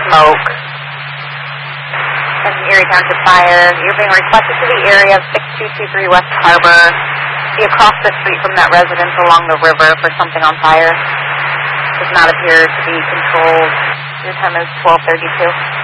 smoke. And Erie Township Fire. You're being requested to the area of 6223 West Harbor. Be across the street from that residence along the river for something on fire. Does not appear to be controlled. Your time is 12:32.